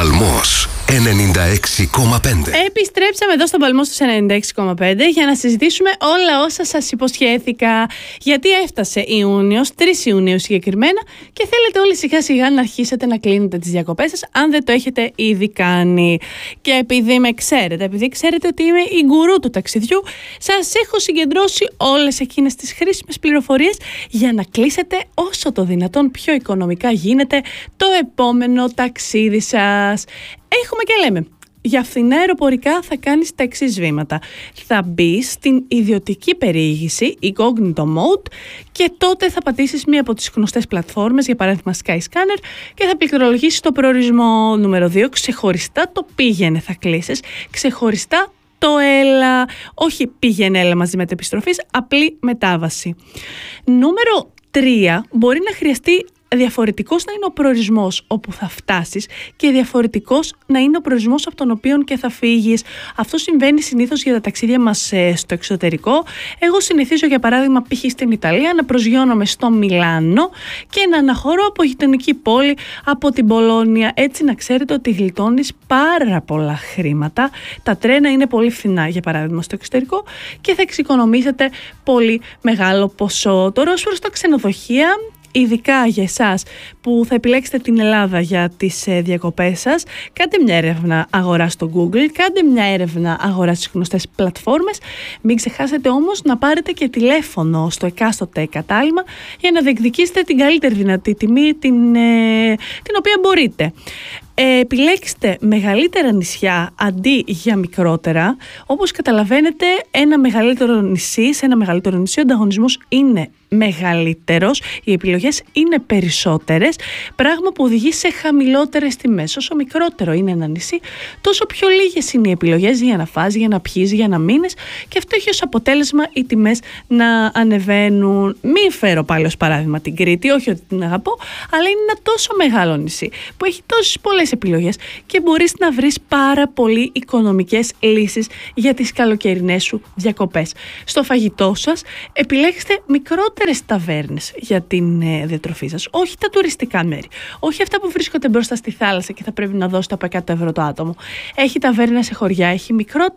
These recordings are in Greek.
Παλμός 96,5. Επιστρέψαμε εδώ στον Παλμό στους 96,5 για να συζητήσουμε όλα όσα σας υποσχέθηκα. Γιατί έφτασε Ιούνιος, 3 Ιουνίου συγκεκριμένα, και θέλετε όλοι σιγά σιγά να αρχίσετε να κλείνετε τις διακοπές σας, αν δεν το έχετε ήδη κάνει. Και επειδή ξέρετε ότι είμαι η γκουρού του ταξιδιού, σας έχω συγκεντρώσει όλες εκείνες τις χρήσιμες πληροφορίες για να κλείσετε όσο το δυνατόν πιο οικονομικά γίνεται το επόμενο ταξίδι σας. Έχουμε και λέμε, για φθηνά αεροπορικά θα κάνεις τα εξής βήματα. Θα μπεις στην ιδιωτική περιήγηση, incognito mode, και τότε θα πατήσεις μία από τις γνωστές πλατφόρμες, για παράδειγμα Skyscanner, και θα πληκτρολογήσεις το προορισμό. Νούμερο 2, ξεχωριστά το πήγαινε θα κλείσεις, ξεχωριστά το έλα, όχι πήγαινε έλα μαζί με την επιστροφή, απλή μετάβαση. Νούμερο 3, μπορεί να χρειαστεί διαφορετικός να είναι ο προορισμός όπου θα φτάσεις και διαφορετικός να είναι ο προορισμός από τον οποίο και θα φύγεις. Αυτό συμβαίνει συνήθως για τα ταξίδια μας στο εξωτερικό. Εγώ συνηθίζω, για παράδειγμα, π.χ. στην Ιταλία, να προσγειώνομαι στο Μιλάνο και να αναχωρώ από γειτονική πόλη, από την Πολόνια. Έτσι να ξέρετε ότι γλιτώνεις πάρα πολλά χρήματα. Τα τρένα είναι πολύ φθηνά, για παράδειγμα, στο εξωτερικό, και θα εξοικονομήσετε πολύ μεγάλο ποσό. Τώρα, ως προς τα ξενοδοχεία, ειδικά για εσάς που θα επιλέξετε την Ελλάδα για τις διακοπές σας, κάντε μια έρευνα αγορά στο Google, κάντε μια έρευνα αγορά στις γνωστές πλατφόρμες. Μην ξεχάσετε όμως να πάρετε και τηλέφωνο στο εκάστοτε κατάλημα για να διεκδικήσετε την καλύτερη δυνατή τιμή, την οποία μπορείτε. Επιλέξτε μεγαλύτερα νησιά αντί για μικρότερα. Όπως καταλαβαίνετε, σε ένα μεγαλύτερο νησί ο ανταγωνισμός είναι μεγαλύτερος, οι επιλογές είναι περισσότερες, πράγμα που οδηγεί σε χαμηλότερες τιμές. Όσο μικρότερο είναι ένα νησί, τόσο πιο λίγες είναι οι επιλογές για να φας, για να πιείς, για να μείνεις, και αυτό έχει ως αποτέλεσμα οι τιμές να ανεβαίνουν. Μην φέρω πάλι ως παράδειγμα την Κρήτη, όχι ότι την αγαπώ, αλλά είναι ένα τόσο μεγάλο νησί που έχει τόσες πολλές επιλογές και μπορείς να βρεις πάρα πολύ οικονομικές λύσεις για τις καλοκαιρινές σου διακοπές. Στο φαγητό σας επιλέξτε μικρότερες ταβέρνες για την διατροφή σας, όχι τα τουριστικά μέρη, όχι αυτά που βρίσκονται μπροστά στη θάλασσα και θα πρέπει να δώσετε από 100 ευρώ το άτομο. Έχει ταβέρνα σε χωριά, έχει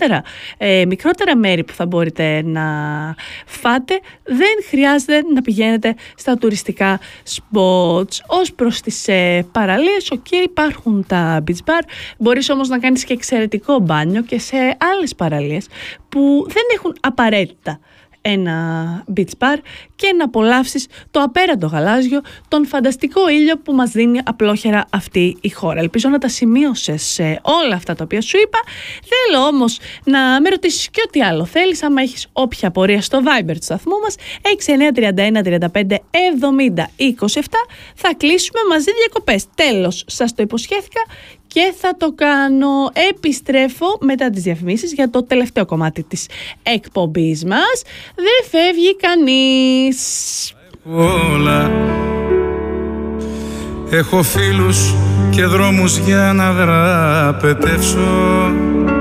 μικρότερα μέρη που θα μπορείτε να φάτε. Δεν χρειάζεται να πηγαίνετε στα τουριστικά spots. Ως προς τις παραλίες, υπάρχουν τα beach bar, μπορείς όμως να κάνεις και εξαιρετικό μπάνιο και σε άλλες παραλίες που δεν έχουν απαραίτητα ένα beach bar, και να απολαύσεις το απέραντο γαλάζιο, τον φανταστικό ήλιο που μας δίνει απλόχερα αυτή η χώρα. Ελπίζω να τα σημείωσες όλα αυτά τα οποία σου είπα. Θέλω όμως να με ρωτήσεις και ό,τι άλλο θέλεις. Άμα έχεις όποια απορία, στο Viber του σταθμού μας 6931 35 70 27, θα κλείσουμε μαζί διακοπές. Τέλος, σας το υποσχέθηκα και θα το κάνω. Επιστρέφω μετά τις διαφημίσεις για το τελευταίο κομμάτι της εκπομπής μας. Δεν φεύγει κανείς. Όλα. Έχω φίλους και δρόμους για να δραπετεύσω.